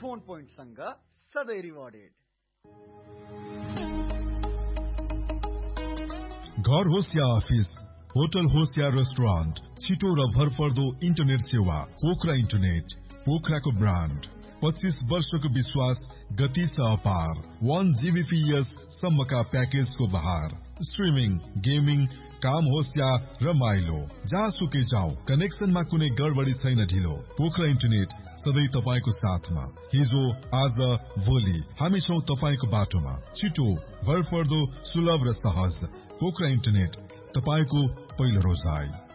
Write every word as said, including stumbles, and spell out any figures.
Phone पोइन्टसँग सधैँ rewarded. घर होस् या अफिस, होटल होस् या रेस्टुरेन्ट, छिटो र भरपर्दो इन्टरनेट सेवा पोखरा इन्टरनेट, पोखराको ब्रान्ड। पच्चीस वर्षको विश्वास, गति छ अपार। वन जीबीपीएस सम्मका प्याकेजको बहार। स्ट्रिमिङ, गेमिङ, काम होस् या रमाइलो, जहाँसुकै जाऊ, कनेक्सनमा कुनै गडबडी छैन ढिलो। पोखरा इन्टरनेट सधैँ तपाईको साथमा। हिजो, आज, भोलि हामी छौं तपाईको बाटोमा। छिटो, भरपर्दो, सुलभ र सहज। पोखरा इन्टरनेट, तपाईको पहिलो रोजाइ।